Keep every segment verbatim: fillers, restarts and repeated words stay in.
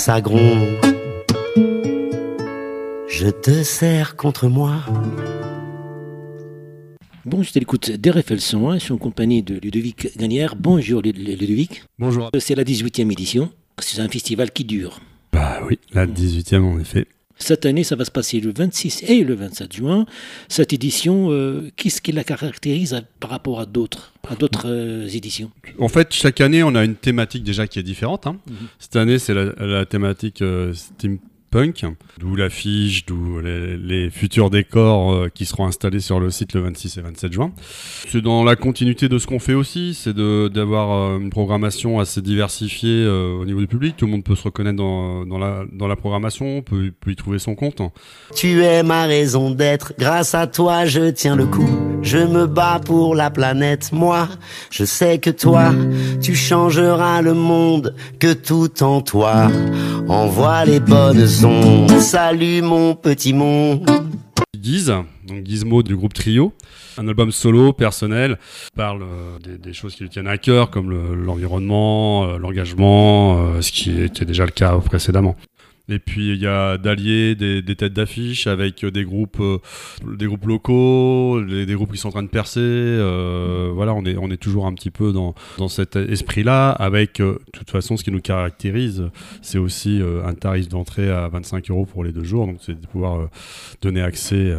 Ça gronde, je te serre contre moi. Bon, je t'écoute des R F L cent un, je suis en compagnie de Ludovic Gagnère. Bonjour Ludovic. Bonjour. C'est la dix-huitième édition, c'est un festival qui dure. Bah oui, la dix-huitième en effet. Cette année, ça va se passer le vingt-six et le vingt-sept juin. Cette édition, euh, qu'est-ce qui la caractérise par rapport à d'autres, à d'autres euh, éditions ? En fait, chaque année, on a une thématique déjà qui est différente. Hein. Mm-hmm. Cette année, c'est la, la thématique euh, steampunk, d'où l'affiche, d'où les, les futurs décors euh, qui seront installés sur le site le vingt-six et vingt-sept juin. C'est dans la continuité de ce qu'on fait aussi, c'est de, d'avoir euh, une programmation assez diversifiée euh, au niveau du public. Tout le monde peut se reconnaître dans, dans, la, dans la programmation, peut, peut y trouver son compte. Tu es ma raison d'être, grâce à toi je tiens le coup. Je me bats pour la planète, moi, je sais que toi, tu changeras le monde, que tout en toi envoie les bonnes ondes. Salut mon petit monde. Guise, donc Gizmo du groupe Trio, un album solo, personnel, parle euh, des, des choses qui lui tiennent à cœur, comme le, l'environnement, euh, l'engagement, euh, ce qui était déjà le cas précédemment. Et puis il y a d'alliés, des, des têtes d'affiche avec des groupes, euh, des groupes locaux, des, des groupes qui sont en train de percer. Euh, voilà, on est, on est toujours un petit peu dans, dans cet esprit-là. Avec, euh, de toute façon, ce qui nous caractérise, c'est aussi euh, un tarif d'entrée à vingt-cinq euros pour les deux jours. Donc c'est de pouvoir euh, donner accès euh,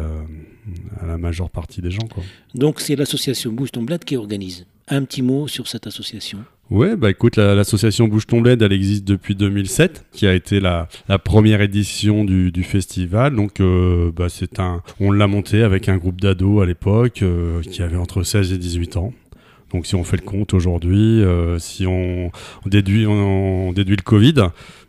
à la majeure partie des gens, quoi. Donc c'est l'association Bouge ton Bled qui organise. Un petit mot sur cette association. Ouais, bah écoute, la, l'association Bouge ton Bled, elle existe depuis deux mille sept, qui a été la, la première édition du, du festival. Donc, euh, bah c'est un, on l'a monté avec un groupe d'ados à l'époque euh, qui avait entre seize et dix-huit ans. Donc, si on fait le compte aujourd'hui, euh, si on, on déduit, on, on déduit le Covid,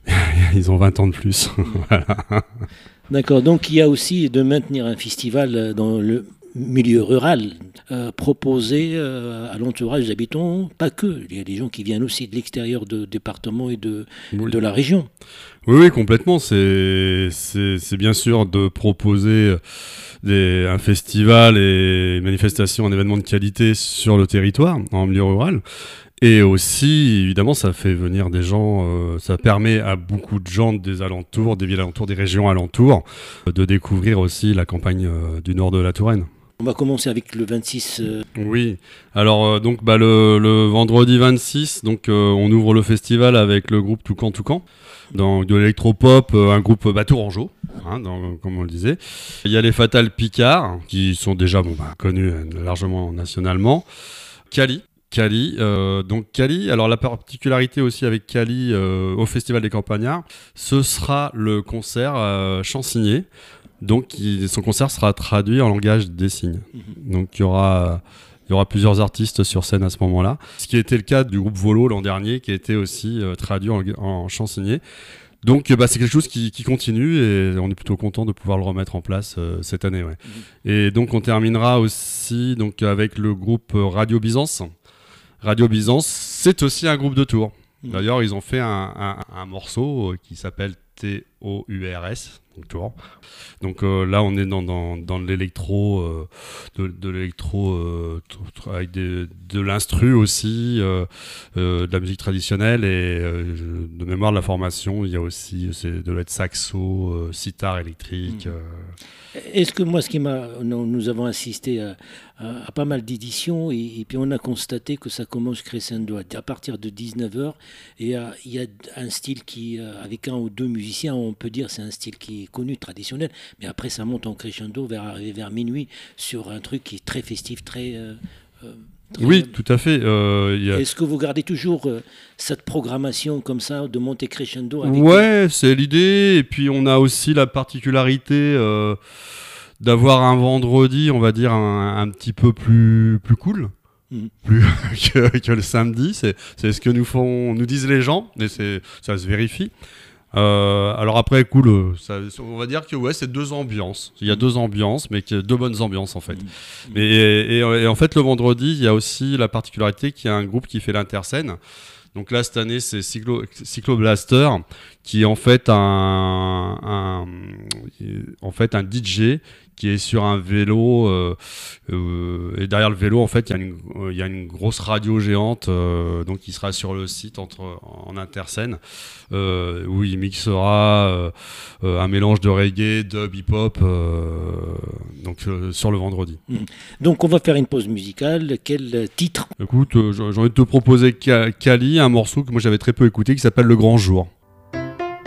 ils ont vingt ans de plus. Voilà. D'accord. Donc, il y a aussi de maintenir un festival dans le milieu rural, euh, proposé euh, à l'entourage des habitants, pas que. Il y a des gens qui viennent aussi de l'extérieur de département et de, oui. de la région. Oui, oui, complètement. C'est, c'est, c'est bien sûr de proposer des, un festival et une manifestation, un événement de qualité sur le territoire, en milieu rural. Et aussi, évidemment, ça fait venir des gens, euh, ça permet à beaucoup de gens des alentours, des villes alentours, des régions alentours, de découvrir aussi la campagne euh, du nord de la Touraine. On va commencer avec le vingt-six. Euh... Oui, alors euh, donc bah, le, le vendredi vingt-six, donc, euh, on ouvre le festival avec le groupe Toucan Toucan, dans de l'électropop, euh, un groupe bah, tourangeau, hein, dans, comme on le disait. Il y a les Fatal Picard, qui sont déjà bon, bah, connus euh, largement nationalement. Cali. Cali, euh, donc Cali, alors la particularité aussi avec Cali euh, au Festival des Campagnards, ce sera le concert euh, Chansigné. Donc, il, son concert sera traduit en langage des signes. Mmh. Donc, il y aura, il y aura plusieurs artistes sur scène à ce moment-là. Ce qui était le cas du groupe Volo l'an dernier, qui a été aussi euh, traduit en, en chansigné. Donc, bah, c'est quelque chose qui, qui continue et on est plutôt content de pouvoir le remettre en place euh, cette année. Ouais. Mmh. Et donc, on terminera aussi donc, avec le groupe Radio Byzance. Radio Byzance, c'est aussi un groupe de Tours. Mmh. D'ailleurs, ils ont fait un, un, un morceau qui s'appelle T O U R S. Donc, Tours. Donc euh, là, on est dans, dans, dans l'électro, euh, de, de l'électro euh, avec des, de l'instru aussi, euh, euh, de la musique traditionnelle et euh, de mémoire de la formation, il y a aussi c'est de l'être saxo, euh, sitar électrique. Euh. Est-ce que moi, ce qui m'a, nous, nous avons assisté à, à, à pas mal d'éditions et, et puis on a constaté que ça commence crescendo à partir de dix-neuf heures et il y a un style qui, avec un ou deux musiciens, on peut dire c'est un style qui est connu, traditionnel, mais après ça monte en crescendo vers arriver vers minuit sur un truc qui est très festif, très... Euh, très oui, tout à fait. Euh, y a... Est-ce que vous gardez toujours euh, cette programmation comme ça, de monter crescendo avec Ouais, c'est l'idée. Et puis on a aussi la particularité euh, d'avoir un vendredi, on va dire, un, un petit peu plus, plus cool. Mmh. Plus que, que le samedi. C'est, c'est ce que nous, font, nous disent les gens, et c'est, ça se vérifie. Euh, alors après, cool, ça, on va dire que ouais, c'est deux ambiances. Il y a deux ambiances, mais que deux bonnes ambiances en fait. Mmh. Et, et, et en fait, le vendredi, il y a aussi la particularité qu'il y a un groupe qui fait l'interscène. Donc là, cette année, c'est Cyclo, Cyclo Blaster, qui est en fait un, un, en fait un D J qui est sur un vélo euh, euh, et derrière le vélo en fait il y a une euh, il y a une grosse radio géante euh, donc il sera sur le site entre en interscène euh, où il mixera euh, euh, un mélange de reggae, dub, hip hop euh, donc euh, sur le vendredi. Donc on va faire une pause musicale. Quel titre? Écoute, euh, j'ai envie de te proposer Kali, un morceau que moi j'avais très peu écouté qui s'appelle Le Grand Jour.